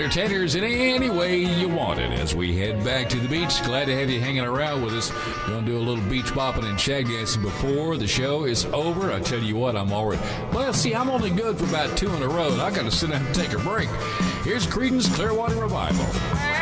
entertainers in any way you want it. As we head back to the beach, glad to have you hanging around with us. Going to do a little beach bopping and shag dancing before the show is over. I tell you what, I'm already... Well, see, I'm only good for about 2 in a row. I got to sit down and take a break. Here's Creedence Clearwater Revival.